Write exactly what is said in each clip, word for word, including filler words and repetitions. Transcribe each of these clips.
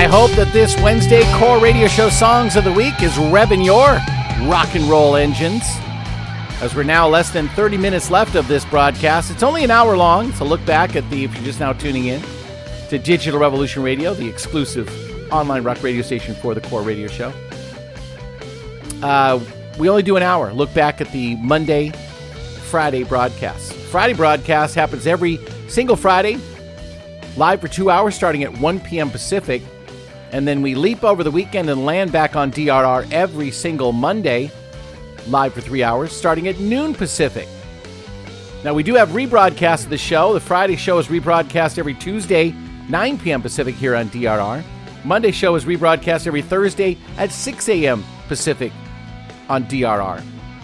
I hope that this Wednesday Core Radio Show Songs of the Week is revving your rock and roll engines. As we're now less than thirty minutes left of this broadcast. It's only an hour long. It's a look back at the, if you're just now tuning in, to Digital Revolution Radio, the exclusive online rock radio station for the Core Radio Show. Uh, we only do an hour. Look back at the Monday, Friday broadcasts. Friday broadcast happens every single Friday, live for two hours starting at one p.m. Pacific. And then we leap over the weekend and land back on D R R every single Monday, live for three hours, starting at noon Pacific. Now, we do have rebroadcast of the show. The Friday show is rebroadcast every Tuesday, nine p.m. Pacific here on D R R. Monday show is rebroadcast every Thursday at six a.m. Pacific on D R R.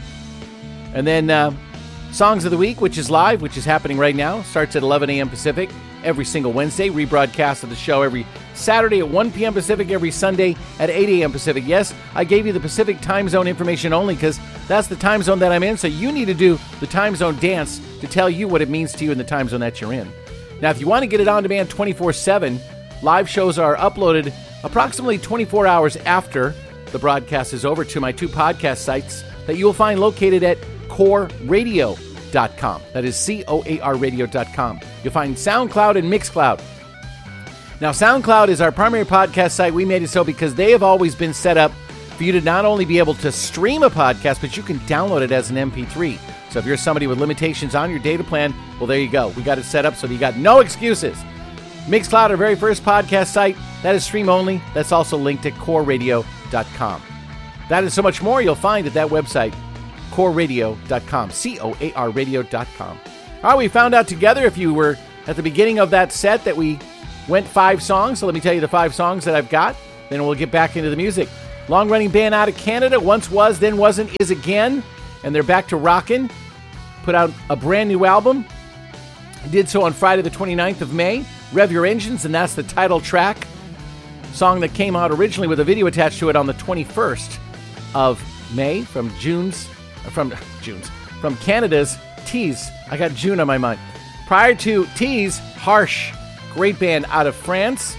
And then uh, Songs of the Week, which is live, which is happening right now, starts at eleven a.m. Pacific every single Wednesday. Rebroadcast of the show every Saturday at one p.m. Pacific, every Sunday at eight a.m. Pacific. Yes, I gave you the Pacific time zone information only because that's the time zone that I'm in, so you need to do the time zone dance to tell you what it means to you in the time zone that you're in. Now, if you want to get it on demand twenty-four seven, live shows are uploaded approximately twenty-four hours after the broadcast is over to my two podcast sites that you will find located at core radio dot com. That is C O A R radio dot com. You'll find SoundCloud and Mixcloud. Now, SoundCloud is our primary podcast site. We made it so because they have always been set up for you to not only be able to stream a podcast, but you can download it as an M P three. So if you're somebody with limitations on your data plan, well, there you go. We got it set up so you got no excuses. Mixcloud, our very first podcast site, that is stream only. That's also linked at core radio dot com. That and so much more you'll find at that website, core radio dot com, C O A R radio dot com. All right, we found out together, if you were at the beginning of that set, that we went five songs. So let me tell you the five songs that I've got. Then we'll get back into the music. Long-running band out of Canada, once was, then wasn't, is again. And they're back to rockin'. Put out a brand new album. Did so on Friday the twenty-ninth of May. Rev Your Engines, and that's the title track. Song that came out originally with a video attached to it on the twenty-first of May from June's, from June's, from Canada's Tease. I got June on my mind. Prior to Tease, Harsh, great band out of France.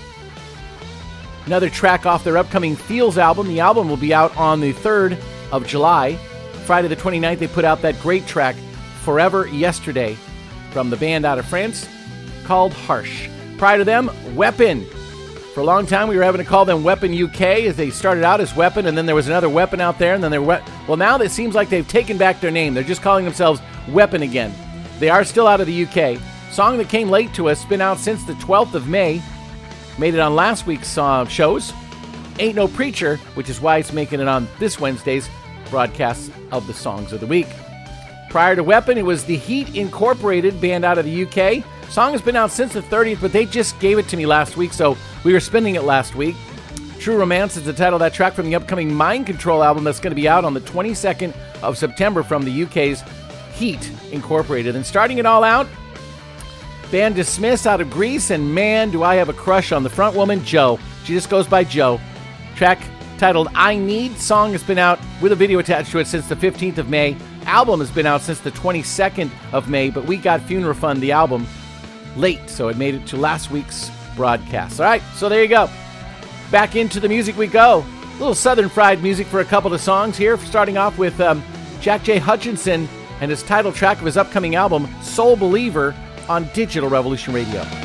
Another track off their upcoming Feels album. The album will be out on the third of July. Friday the twenty-ninth, they put out that great track, Forever Yesterday, from the band out of France called Harsh. Prior to them, Weapon. For a long time, we were having to call them Weapon U K, as they started out as Weapon, and then there was another Weapon out there, and then they were... We- well, now it seems like they've taken back their name. They're just calling themselves Weapon again. They are still out of the U K. Song that came late to us, been out since the twelfth of May. Made it on last week's uh, shows. Ain't No Preacher, which is why it's making it on this Wednesday's broadcast of the Songs of the Week. Prior to Weapon, it was the Heat Incorporated, band out of the U K. Song has been out since the thirtieth, but they just gave it to me last week, so we were spinning it last week. True Romance is the title of that track from the upcoming Mind Control album that's going to be out on the twenty-second of September from the U K's Heat Incorporated. And starting it all out, band Dismiss out of Greece, and man, do I have a crush on the front woman, Jo. She just goes by Jo. Track titled I Need. Song has been out with a video attached to it since the fifteenth of May. Album has been out since the twenty-second of May, but we got Funeral Fund, the album, late, so it made it to last week's broadcast. All right, so there you go. Back into the music we go. A little Southern fried music for a couple of songs here, starting off with um, Jack J. Hutchinson and his title track of his upcoming album, Soul Believer, on Digital Revolution Radio.